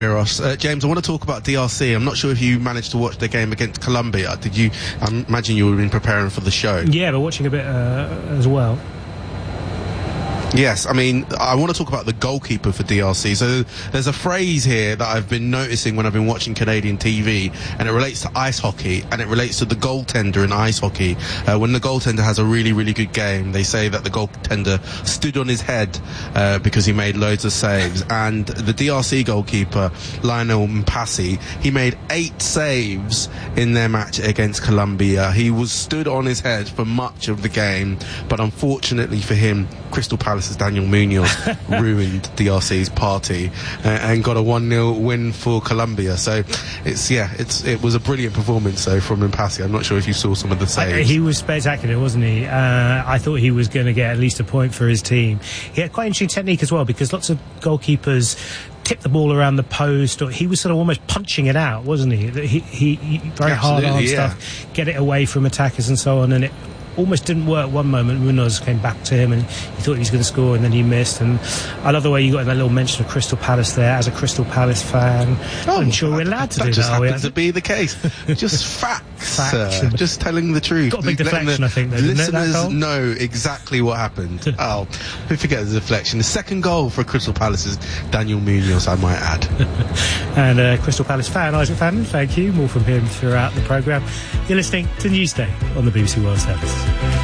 James, I want to talk about DRC. I'm not sure if you managed to watch the game against Colombia. Did you? I imagine you would have been preparing for the show. Yeah, but watching a bit as well. Yes, I mean, I want to talk about the goalkeeper for DRC. So there's a phrase here that I've been noticing when I've been watching Canadian TV, and it relates to ice hockey, and it relates to the goaltender in ice hockey. When the goaltender has a really, really good game, they say that the goaltender stood on his head because he made loads of saves. And the DRC goalkeeper, Lionel Mpassi, he made 8 saves in their match against Colombia. He was stood on his head for much of the game, but unfortunately for him, Crystal Palace's Daniel Munoz ruined DRC's party and got a 1-0 win for Colombia. So it was a brilliant performance though from Mpassi. I'm not sure if you saw some of the saves. He was spectacular, wasn't he? I thought he was going to get at least a point for his team. He had quite interesting technique as well, because lots of goalkeepers tip the ball around the post, or he was sort of almost punching it out, wasn't he? He very hard on stuff, get it away from attackers and so on, and it almost didn't work one moment. Munoz came back to him and he thought he was going to score, and then he missed. And I love the way you got that little mention of Crystal Palace there. As a Crystal Palace fan, I'm sure we're allowed to do that. That just happens to be the case. Just facts. Just telling the truth. Got a big deflection, I think, though, listeners know exactly what happened. Oh, who forget the deflection? The second goal for Crystal Palace is Daniel Munoz, I might add. And Crystal Palace fan, Isaac Fadden, thank you. More from him throughout the programme. You're listening to Newsday on the BBC World Service.